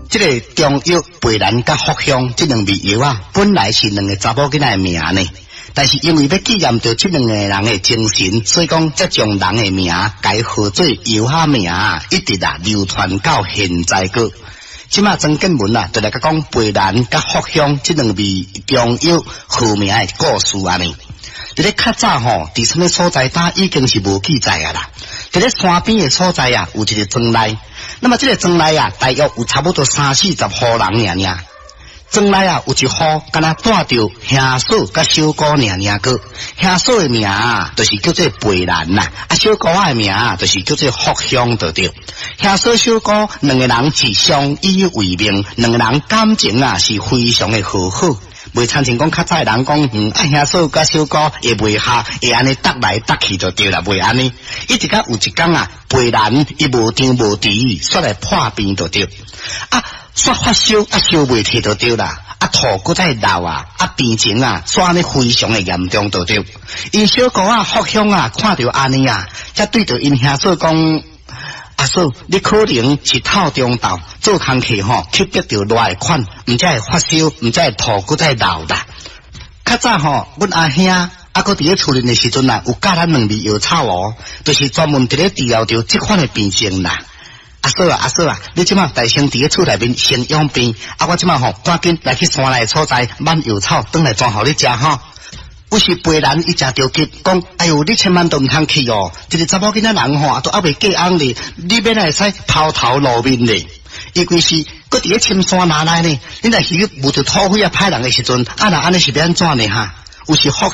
这个中药培兰甲藿香这两味药啊，本来是两个查某囡仔的名呢，但是因为要纪念着这两个人的精神，所以讲才将人的名改号做药下名啊，一直啊流传到现在个。即马曾建文啊，就来讲培兰甲藿香这两味中药号名的故事啊呢。伫咧较早吼，伫什么所在呾已经是无记载啊啦。伫咧山边的所在啊，有一个庄内。那么这个庄内啊，大约有差不多30-40户人尔。庄内啊，有一户敢若带着兄嫂甲小姑尔个。兄嫂的名啊，就是叫做培兰呐，小姑仔的名啊，就是叫做藿香就对。兄嫂小姑两个人是相依为命，两个人感情啊是非常的和好。袂参像讲较早人讲，兄嫂甲小姑会袂下，会安尼搭来搭去就对啦，袂安尼。一直到有一天啊，培兰伊无张无弛，煞来破病就对。煞发烧烧袂退就对啦。吐搁再流病情煞安尼非常的严重就对。因小姑藿香看到安尼才对着因兄嫂讲。阿嫂，你可能是透中昼做工课吸得着热的款，毋才会发烧，毋才会吐搁再流啦。较早阮阿兄搁伫咧厝里的时阵有教咱两味药草就是专门伫咧治疗着这款的病症啦。阿嫂啊，你即马大先伫咧厝内面先养病，我即马赶紧来去山内所在买药草，转来装互你食吼。有时培兰伊真着急，讲哎哟，你千万都毋通去这个查某囡仔人都还未嫁翁哩，你免来使抛头露面哩。伊规是搁伫咧深山哪来呢？你若是遇着土匪歹人的时阵，若安尼是要安怎呢哈？有时